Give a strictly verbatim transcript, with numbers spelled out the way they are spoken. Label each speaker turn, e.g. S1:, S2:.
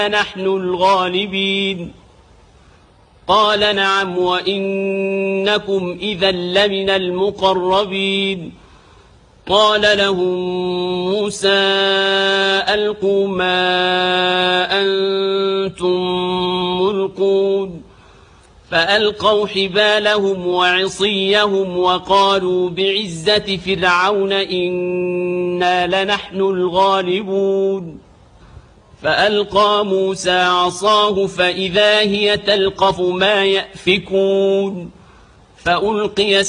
S1: نحن الغالبين قال نعم وإنكم إذا لمن المقربين قال لهم موسى ألقوا ما أنتم ملقون فألقوا حبالهم وعصيهم وقالوا بعزة فرعون إنا لنحن الغالبون فألقى موسى عصاه فإذا هي تلقف ما يأفكون فألقي